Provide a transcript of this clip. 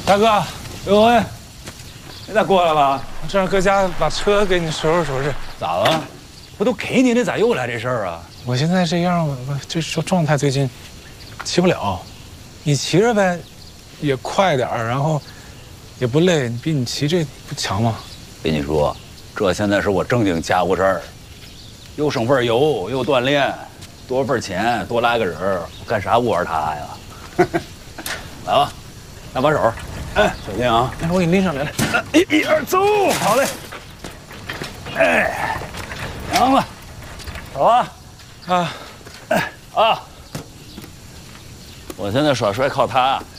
大哥，刘文，你咋过来了？正让搁家把车给你收拾收拾。 咋了？不都给你的，咋又来这事儿啊？ 我现在这样，我这状态最近骑不了。你骑着呗，也快点儿，然后也不累，比你骑这不强吗？ 跟你说，这现在是我正经家务事儿，又省份油，又锻炼，多份钱，多来个人儿，干啥不玩它呀？来吧，搭把手，哎，小心啊！ 我给你拎上来了。 一二，走！好嘞。哎，娘子，走啊！啊！我现在耍帅靠他，